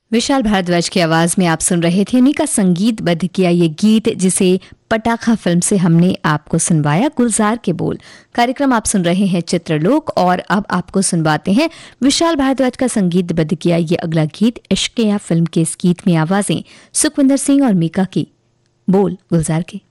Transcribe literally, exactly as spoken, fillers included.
विशाल भारद्वाज की आवाज में आप सुन रहे थे उन्हीं का संगीतबद्ध किया ये गीत, जिसे पटाखा फिल्म से हमने आपको सुनवाया। गुलजार के बोल। कार्यक्रम आप सुन रहे हैं चित्रलोक और अब आपको सुनवाते हैं विशाल भारद्वाज का संगीतबद्ध किया ये अगला गीत। इश्क या फिल्म के इस गीत में आवाजें सुखविंदर सिंह और मीका की, बोल गुलजार के।